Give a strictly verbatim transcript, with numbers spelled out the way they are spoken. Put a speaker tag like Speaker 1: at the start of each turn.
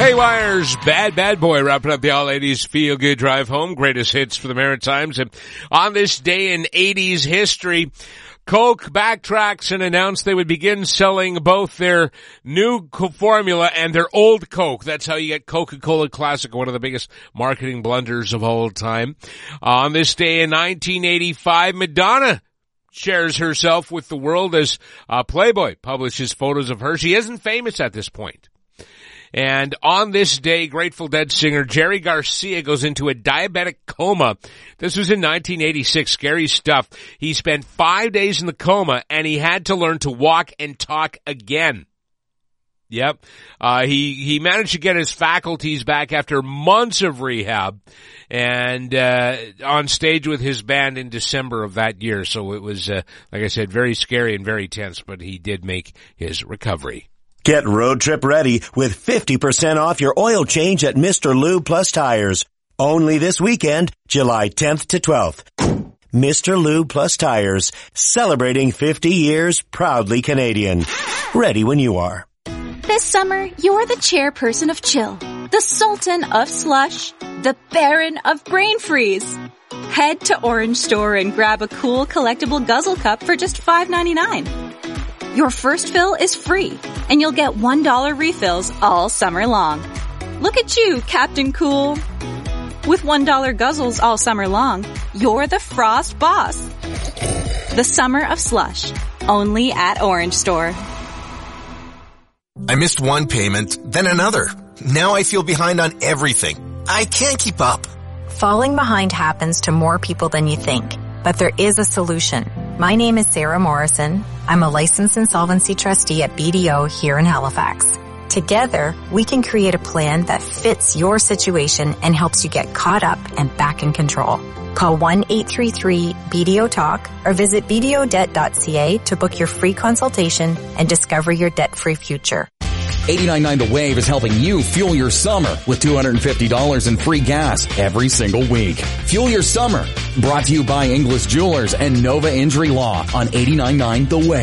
Speaker 1: Haywire's Bad Bad Boy wrapping up the All eighties Feel Good Drive Home. Greatest hits for the Maritimes. And on this day in eighties history, Coke backtracks and announced they would begin selling both their new formula and their old Coke. That's how you get Coca-Cola Classic, one of the biggest marketing blunders of all time. On this day in nineteen eighty-five, Madonna shares herself with the world as uh, Playboy publishes photos of her. She isn't famous at this point. And on this day, Grateful Dead singer Jerry Garcia goes into a diabetic coma. This was in nineteen eighty-six. Scary stuff. He spent five days in the coma, and he had to learn to walk and talk again. Yep. Uh, he, he managed to get his faculties back after months of rehab and, uh, on stage with his band in December of that year. So it was, uh, like I said, very scary and very tense, but he did make his recovery.
Speaker 2: Get road trip ready with fifty percent off your oil change at Mister Lube Plus Tires. Only this weekend, July tenth to twelfth. Mister Lube Plus Tires, celebrating fifty years, proudly Canadian. Ready when you are.
Speaker 3: This summer, you're the chairperson of chill, the sultan of slush, the baron of brain freeze. Head to Orange Store and grab a cool collectible guzzle cup for just five ninety-nine. Your first fill is free, and you'll get one dollar refills all summer long. Look at you, Captain Cool. With one dollar guzzles all summer long, you're the Frost boss. The summer of slush, only at Orange Store.
Speaker 4: I missed one payment, then another. Now I feel behind on everything. I can't keep up.
Speaker 5: Falling behind happens to more people than you think, but there is a solution. My name is Sarah Morrison. I'm a licensed insolvency trustee at B D O here in Halifax. Together, we can create a plan that fits your situation and helps you get caught up and back in control. Call one eight three three B D O talk or visit b d o debt dot c a to book your free consultation and discover your debt-free future.
Speaker 6: eighty-nine point nine The Wave is helping you fuel your summer with two hundred fifty dollars in free gas every single week. Fuel your summer. Brought to you by Inglis Jewelers and Nova Injury Law on eighty-nine point nine The Wave.